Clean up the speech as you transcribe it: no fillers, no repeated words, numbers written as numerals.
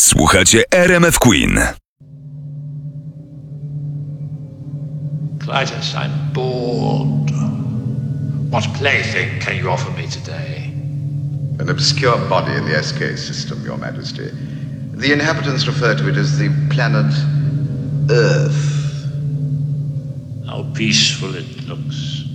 Słuchacie RMF Queen. Clytus, I'm bored. What plaything can you offer me today? An obscure body in the SK system, Your Majesty. The inhabitants refer to it as the planet Earth. How peaceful it looks.